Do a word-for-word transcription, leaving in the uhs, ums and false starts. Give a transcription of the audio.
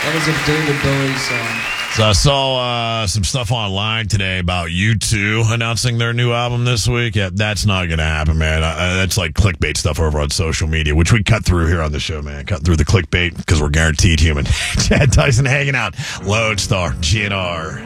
That was a David Bowie song. So I saw uh, some stuff online today about U two announcing their new album this week. Yeah, that's not going to happen, man. Uh, that's like clickbait stuff over on social media, which we cut through here on the show, man. Cut through the clickbait because we're guaranteed human. Chad Tyson hanging out. Lodestar, G N R.